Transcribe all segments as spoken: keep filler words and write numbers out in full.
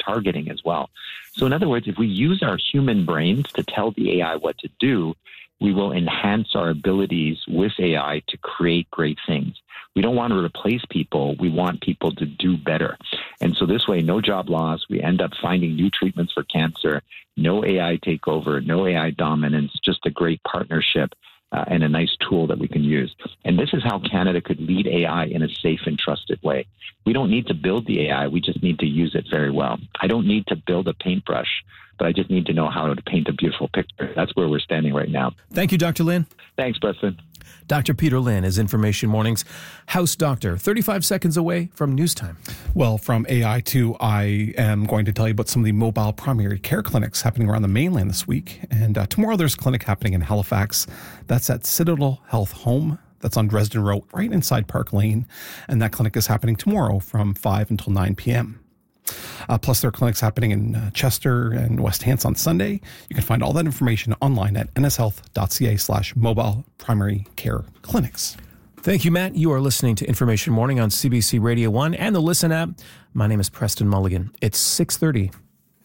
targeting as well. So in other words, if we use our human brains to tell the A I what to do, we will enhance our abilities with A I to create great things. We don't want to replace people. We want people to do better. And so this way, no job loss. We end up finding new treatments for cancer, no A I takeover, no A I dominance, just a great partnership uh, and a nice tool that we can use. And this is how Canada could lead A I in a safe and trusted way. We don't need to build the A I. We just need to use it very well. I don't need to build a paintbrush, but I just need to know how to paint a beautiful picture. That's where we're standing right now. Thank you, Doctor Lin. Thanks, Preston. Doctor Peter Lin is Information Morning's House Doctor, thirty-five seconds away from news time. Well, from A I to I am going to tell you about some of the mobile primary care clinics happening around the mainland this week. And uh, tomorrow there's a clinic happening in Halifax. That's at Citadel Health Home. That's on Dresden Road, right inside Park Lane. And that clinic is happening tomorrow from five until nine p.m. Uh, plus, there are clinics happening in uh, Chester and West Hants on Sunday. You can find all that information online at nshealth.ca slash mobile primary care clinics. Thank you, Matt. You are listening to Information Morning on C B C Radio one and the Listen app. My name is Preston Mulligan. It's six thirty.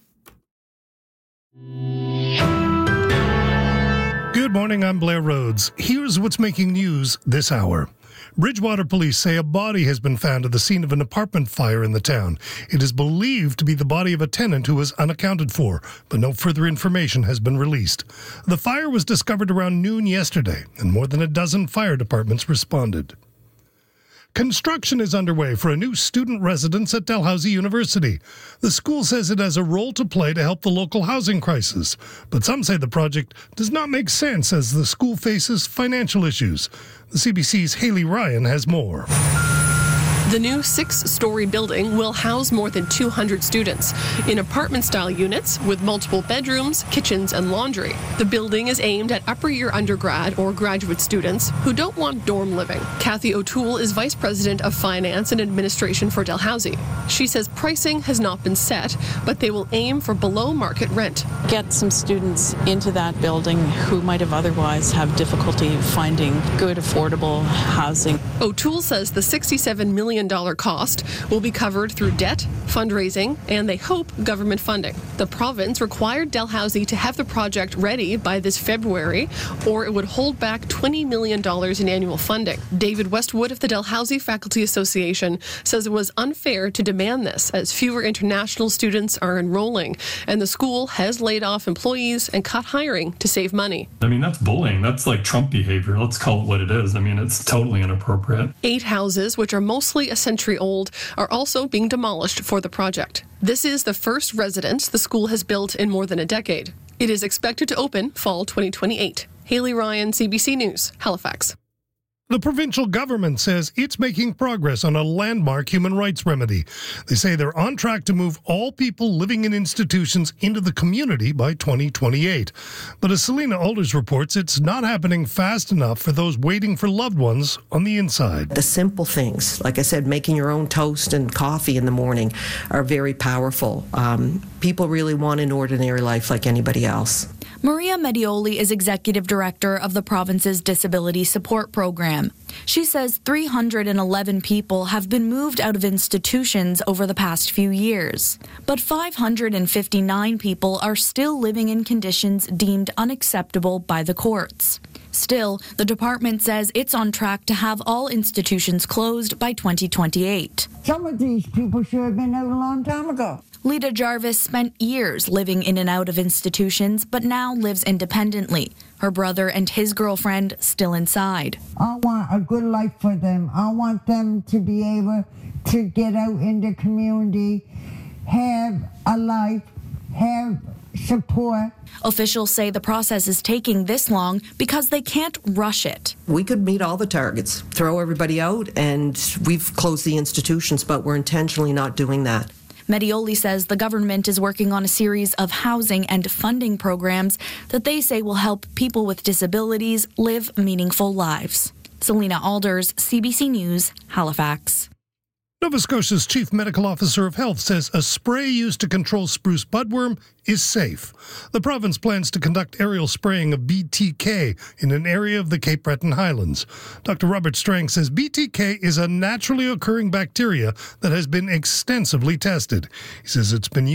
Good morning, I'm Blair Rhodes. Here's what's making news this hour. Bridgewater police say a body has been found at the scene of an apartment fire in the town. It is believed to be the body of a tenant who was unaccounted for, but no further information has been released. The fire was discovered around noon yesterday, and more than a dozen fire departments responded. Construction is underway for a new student residence at Dalhousie University. The school says it has a role to play to help the local housing crisis, but some say the project does not make sense as the school faces financial issues. The C B C's Haley Ryan has more. The new six-story building will house more than two hundred students in apartment-style units with multiple bedrooms, kitchens, and laundry. The building is aimed at upper-year undergrad or graduate students who don't want dorm living. Kathy O'Toole is Vice President of Finance and Administration for Dalhousie. She says pricing has not been set, but they will aim for below-market rent. Get some students into that building who might have otherwise have difficulty finding good, affordable housing. O'Toole says the sixty-seven million dollars cost will be covered through debt, fundraising, and they hope government funding. The province required Dalhousie to have the project ready by this February, or it would hold back twenty million dollars in annual funding. David Westwood of the Dalhousie Faculty Association says it was unfair to demand this, as fewer international students are enrolling, and the school has laid off employees and cut hiring to save money. I mean, that's bullying. That's like Trump behavior. Let's call it what it is. I mean, it's totally inappropriate. Eight houses, which are mostly a century old, are also being demolished for the project. This is the first residence the school has built in more than a decade. It is expected to open fall twenty twenty-eight. Haley Ryan, C B C News, Halifax. The provincial government says it's making progress on a landmark human rights remedy. They say they're on track to move all people living in institutions into the community by twenty twenty-eight. But as Selena Alders reports, it's not happening fast enough for those waiting for loved ones on the inside. The simple things, like I said, making your own toast and coffee in the morning, are very powerful. Um, people really want an ordinary life like anybody else. Maria Medioli is executive director of the province's disability support program. She says three hundred eleven people have been moved out of institutions over the past few years, but five hundred fifty-nine people are still living in conditions deemed unacceptable by the courts. Still, the department says it's on track to have all institutions closed by twenty twenty-eight. Some of these people should have been out a long time ago. Lita Jarvis spent years living in and out of institutions, but now lives independently. Her brother and his girlfriend still inside. I want a good life for them. I want them to be able to get out in the community, have a life, have support. Officials say the process is taking this long because they can't rush it. We could meet all the targets, throw everybody out, and we've closed the institutions, but we're intentionally not doing that. Medioli says the government is working on a series of housing and funding programs that they say will help people with disabilities live meaningful lives. Selena Alders, C B C News, Halifax. Nova Scotia's Chief Medical Officer of Health says a spray used to control spruce budworm is safe. The province plans to conduct aerial spraying of B T K in an area of the Cape Breton Highlands. Doctor Robert Strang says B T K is a naturally occurring bacteria that has been extensively tested. He says it's been used